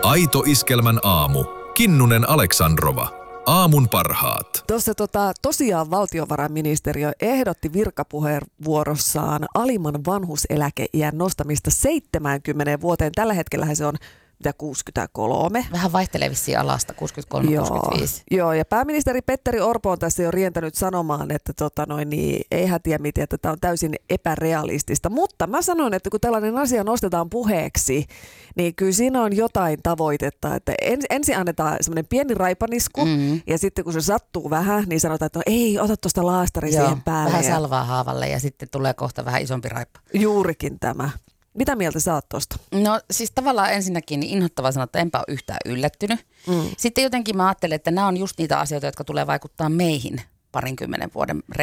Aito Iskelmän aamu. Kinnunen Aleksandrova. Aamun parhaat. Tuossa tosiaan valtiovarainministeriö ehdotti virkapuheenvuorossaan alimman vanhuuseläkeiän nostamista 70 vuoteen. Tällä hetkellä se on 63. Vähän vaihtelevissa alasta, 63-65. Joo, ja pääministeri Petteri Orpo on tässä jo rientänyt sanomaan, että ei hän tiedä miten, että tämä on täysin epärealistista. Mutta mä sanon, että kun tällainen asia nostetaan puheeksi, niin kyllä siinä on jotain tavoitetta. Että ensin annetaan semmoinen pieni raipanisku, ja sitten kun se sattuu vähän, niin sanotaan, että ei, ota tuosta laastari siihen päälle. Vähän salvaa haavalle ja sitten tulee kohta vähän isompi raippa. Juurikin tämä. Mitä mieltä sä oot tosta? No siis tavallaan ensinnäkin niin inhottava sanoa, että enpä ole yhtään yllättynyt. Sitten jotenkin mä ajattelen, että nämä on just niitä asioita, jotka tulee vaikuttaa meihin 20 vuoden